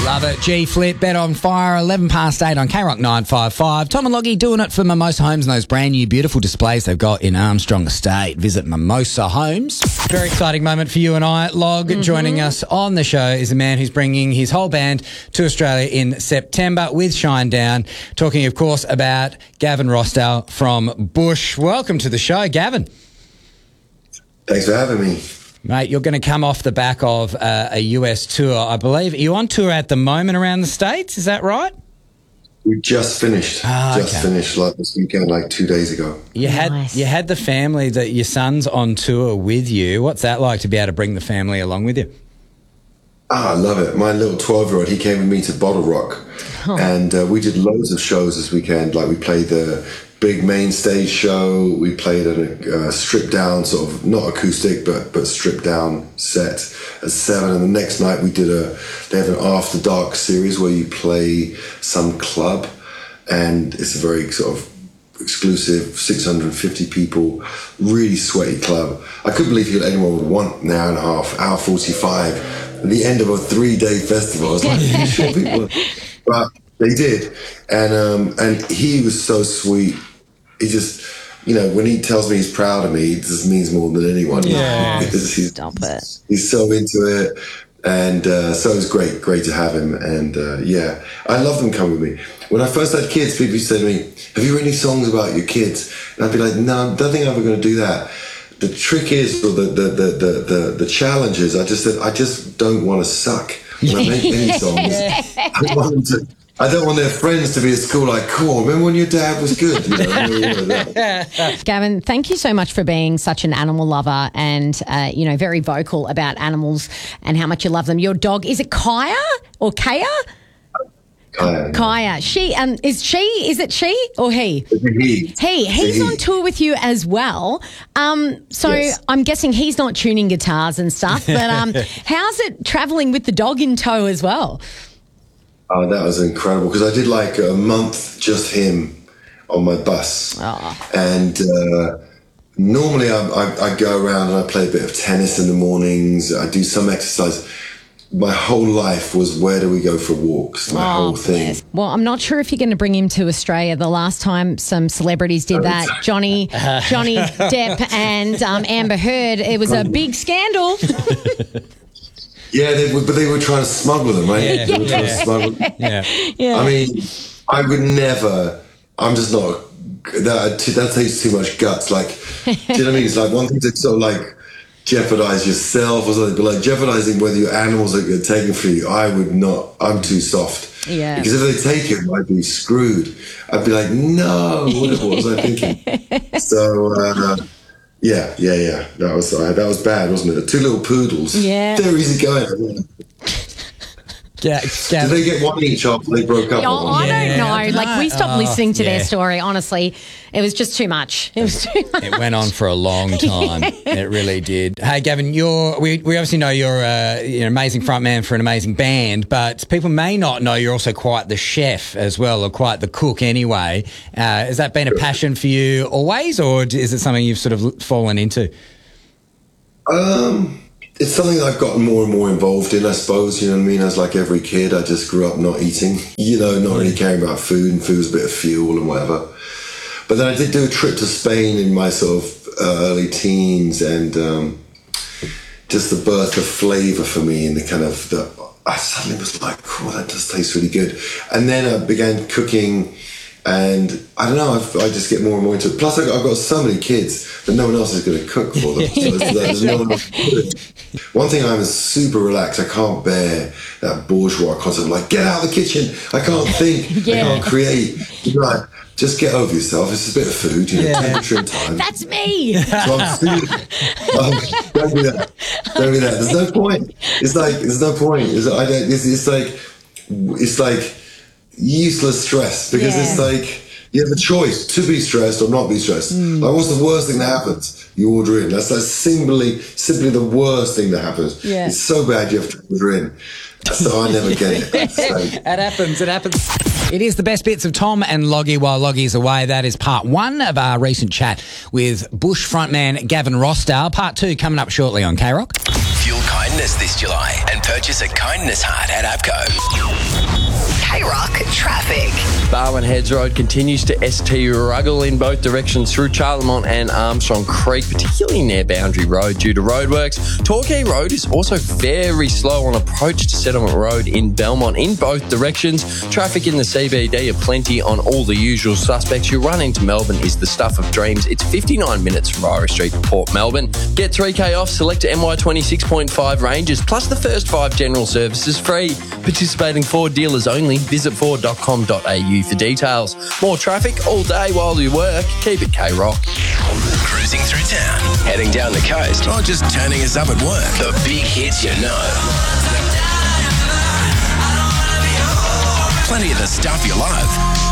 Love it. G Flip, Bet on Fire, 11 past 8 on K-Rock 955. Tom and Loggy doing it for Mimosa Homes and those brand new beautiful displays they've got in Armstrong Estate. Visit Mimosa Homes. Very exciting moment for you and I. Log, joining us on the show is a man who's bringing his whole band to Australia in September with Shinedown. Talking, of course, about Gavin Rossdale from Bush. Welcome to the show, Gavin. Thanks for having me. Mate, you're going to come off the back of a US tour, I believe. Are you on tour at the moment around the States? Is that right? We just finished. Finished like this weekend, like 2 days ago. You had the family, that your son's on tour with you. What's that like to be able to bring the family along with you? I love it. My little 12-year-old, he came with me to Bottle Rock. And we did loads of shows this weekend. Like we played the big main stage show. We played a stripped down, sort of not acoustic, but stripped down set at 7. And the next night they have an After Dark series where you play some club, and it's a very sort of exclusive 650 people, really sweaty club. I couldn't believe anyone would want an hour and a half, hour 45 at the end of a 3-day festival. I was like, you sure people? But they did, and he was so sweet. He just, when he tells me he's proud of me, it just means more than anyone. Yeah, stop it. He's so into it, and so it was great to have him. And I love them coming with me. When I first had kids, people used to say to me, "Have you written any songs about your kids?" And I'd be like, "No, I don't think I'm ever going to do that." The trick is, or the challenge is, I just don't want to suck when I make any songs. I don't want their friends to be at school like, cool, remember when your dad was good? Gavin, thank you so much for being such an animal lover and, very vocal about animals and how much you love them. Your dog, is it Kaya or Kaya? Kaya. Is it she or he? He's on tour with you as well. Yes. I'm guessing he's not tuning guitars and stuff, but how's it travelling with the dog in tow as well? Oh, that was incredible, because I did like a month just him on my bus. And normally I go around and I play a bit of tennis in the mornings. I do some exercise. My whole life was, where do we go for walks? My whole thing. Yes. Well, I'm not sure if you're going to bring him to Australia. The last time some celebrities did that, Johnny Depp and Amber Heard, it was a big scandal. Yeah, but they were trying to smuggle them, right? Yeah. They were trying to smuggle them. Yeah. I mean, I would never. I'm just not. That takes too much guts. Like, do you know what I mean? It's like one thing to sort of like jeopardize yourself or something, but like jeopardizing whether your animals are getting taken for you, I would not. I'm too soft. Yeah. Because if they take him, I'd be screwed. I'd be like, no, what was I thinking? So. Yeah. That was bad, wasn't it? The 2 little poodles. Yeah. They're easy going. Did they get one each after they broke up? I don't know. Like, we stopped listening to their story. Honestly, it was just too much. It went on for a long time. It really did. Hey, Gavin, we obviously know you're an amazing frontman for an amazing band, but people may not know you're also quite the chef as well, or quite the cook anyway. Has that been a passion for you always, or is it something you've sort of fallen into? It's something that I've gotten more and more involved in, I suppose. You know what I mean? As like every kid, I just grew up not eating, not really caring about food, and food was a bit of fuel and whatever. But then I did do a trip to Spain in my sort of early teens, and just the birth of flavour for me, and I suddenly was like, oh, that does taste really good. And then I began cooking, and I don't know, I just get more and more into it. Plus, I've got so many kids that no one else is going to cook for them. So there's no one else to do it. One thing, I'm super relaxed. I can't bear that bourgeois concept of like, get out of the kitchen. I can't think. I can't create. You're right. Just get over yourself. It's a bit of food, temperature and time. That's me. So I'm don't do that. Don't do that. There's no point. It's like, there's no point. It's like useless stress, because it's like, you have a choice to be stressed or not be stressed. Like, what's the worst thing that happens? You order in. That's simply the worst thing that happens. Yeah. It's so bad you have to order in. So I never get it. It happens. It is the best bits of Tom and Loggy while Loggy's away. That is part 1 of our recent chat with Bush frontman Gavin Rossdale. Part 2 coming up shortly on K-Rock. Fuel Kind kindness this July and purchase a kindness heart at APCO. K-Rock traffic. Barwon Heads Road continues to struggle in both directions through Charlemont and Armstrong Creek, particularly near Boundary Road due to roadworks. Torquay Road is also very slow on approach to Settlement Road in Belmont in both directions. Traffic in the CBD are plenty on all the usual suspects. Your run into Melbourne is the stuff of dreams. It's 59 minutes from Ryrie Street to Port Melbourne. Get 3K off select MY26.5 ranges, plus the first 5 general services free. Participating Ford dealers only. Visit Ford.com.au for details. More traffic all day while you work. Keep it K-Rock. Cruising through town, heading down the coast, or just turning us up at work. The big hits you know. Plenty of the stuff you love.